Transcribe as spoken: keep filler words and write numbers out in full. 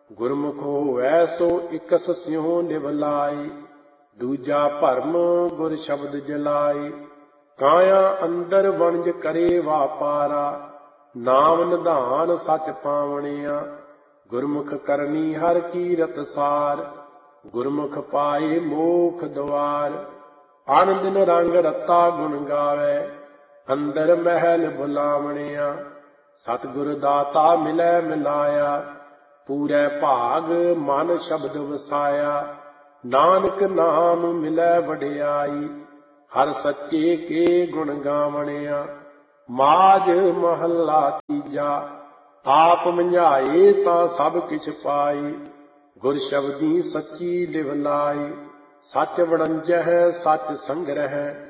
ਗੁਰਮੁਖ ਹੋਵੈ ਸੋ x ਸਿਉ ਨਿਵ ਲਾਈ। ਦੂਜਾ ਭਰਮ ਗੁਰ ਸ਼ਬਦ ਜਲਾਈ। ਕਾਇਆ ਅੰਦਰ ਵਣਜ ਕਰੇ ਵਾਪਾਰਾ। ਨਾਮ ਨਿਧਾਨ ਸਚ ਪਾਵਣਿਆ। ਗੁਰਮੁਖ ਕਰਨੀ ਹਰ ਕੀਰਤ ਸਾਰ। ਗੁਰਮੁਖ ਪਾਏ ਮੋਖ ਦੁਆਰ। ਅਨ ਦਿਨ ਰੰਗ ਰਤਾ ਗੁਣ ਗਾਵੈ। ਅੰਦਰ ਮਹਿਲ ਬੁਲਾਵਣਿਆ। ਸਤਿਗੁਰ ਦਾਤਾ ਮਿਲੈ ਮਿਲਾਇਆ। ਪੂਰੈ ਭਾਗ ਮਨ ਸ਼ਬਦ ਵਸਾਇਆ। ਨਾਨਕ ਨਾਮ ਮਿਲੈ ਵਡਿਆਈ। ਹਰ ਸੱਚੇ ਕੇ ਗੁਣ ਗਾਵਣਿਆ। ਮਾਝ ਮਹੱਲਾ ਤੀਜਾ। ਆਪ ਮੰਝਾਏ ਤਾਂ ਸਭ ਕਿਛ ਪਾਈ। ਗੁਰ ਸ਼ਬਦੀ ਸੱਚੀ ਲਿਵ ਲਾਈ। ਸੱਚ ਵਣੰਜਹਿ ਸੱਚ ਸੰਗ੍ਰਹਿ।